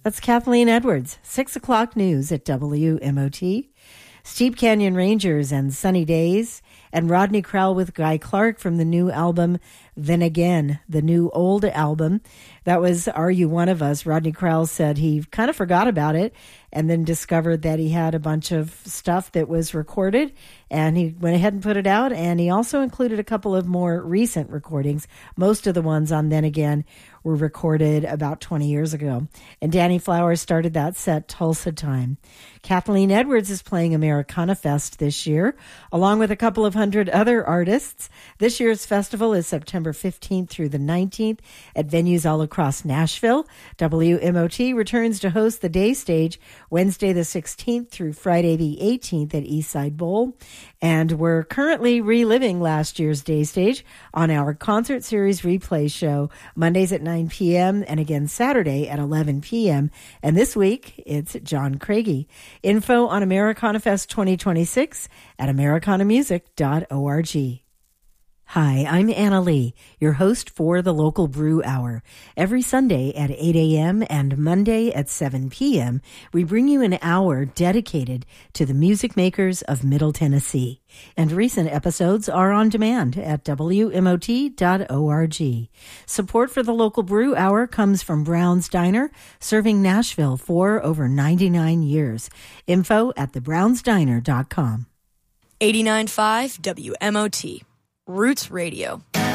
That's Kathleen Edwards, 6 o'clock news at WMOT. Steep Canyon Rangers and Sunny Days, and Rodney Crowell with Guy Clark from the new album, Then Again, the new old album. That was Are You One of Us? Rodney Crowell said he kind of forgot about it and then discovered that he had a bunch of stuff that was recorded, and he went ahead and put it out, and he also included a couple of more recent recordings. Most of the ones on Then Again were recorded about 20 years ago. And Danny Flowers started that set, Tulsa Time. Kathleen Edwards is playing Americana Fest this year, along with a couple of hundred other artists. This year's festival is September 15th through the 19th at venues all across Nashville. WMOT returns to host the day stage Wednesday the 16th through Friday the 18th at Eastside Bowl. And we're currently reliving last year's day stage on our concert series replay show, Mondays at 9 p.m. and again Saturday at 11 p.m. And this week, it's John Craigie. Info on Americana Fest 2026 at americanamusic.org. Hi, I'm Anna Lee, your host for the Local Brew Hour. Every Sunday at 8 a.m. and Monday at 7 p.m., we bring you an hour dedicated to the music makers of Middle Tennessee. And recent episodes are on demand at WMOT.org. Support for the Local Brew Hour comes from Brown's Diner, serving Nashville for over 99 years. Info at thebrownsdiner.com. 89.5 WMOT. Roots Radio.